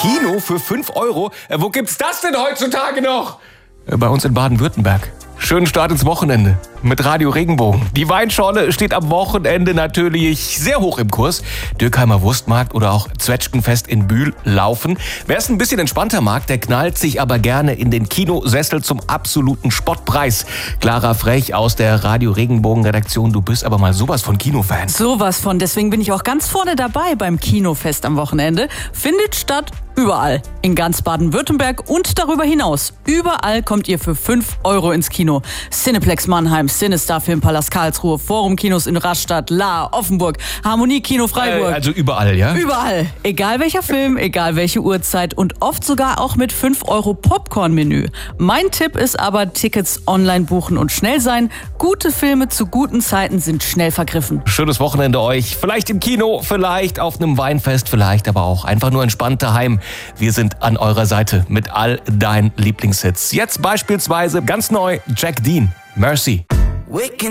Kino für 5 Euro? Wo gibt's das denn heutzutage noch? Bei uns in Baden-Württemberg. Schönen Start ins Wochenende mit Radio Regenbogen. Die Weinschorle steht am Wochenende natürlich sehr hoch im Kurs. Dürkheimer Wurstmarkt oder auch Zwetschgenfest in Bühl laufen. Wer es ein bisschen entspannter mag, der knallt sich aber gerne in den Kinosessel zum absoluten Spottpreis. Clara Frech aus der Radio Regenbogen Redaktion, du bist aber mal sowas von Kinofan. Sowas von, deswegen bin ich auch ganz vorne dabei beim Kinofest am Wochenende. Findet statt überall, in ganz Baden-Württemberg und darüber hinaus. Überall kommt ihr für 5 Euro ins Kino. Cineplex Mannheim, Cinestar Filmpalast Karlsruhe, Forum Kinos in Rastatt, Lahr, Offenburg, Harmonie Kino Freiburg. Also überall, ja? Überall. Egal welcher Film, egal welche Uhrzeit und oft sogar auch mit 5 Euro Popcorn-Menü. Mein Tipp ist aber, Tickets online buchen und schnell sein. Gute Filme zu guten Zeiten sind schnell vergriffen. Schönes Wochenende euch. Vielleicht im Kino, vielleicht auf einem Weinfest, vielleicht aber auch einfach nur entspannt daheim. Wir sind an eurer Seite mit all deinen Lieblingshits. Jetzt beispielsweise ganz neu Jack Dean, Mercy.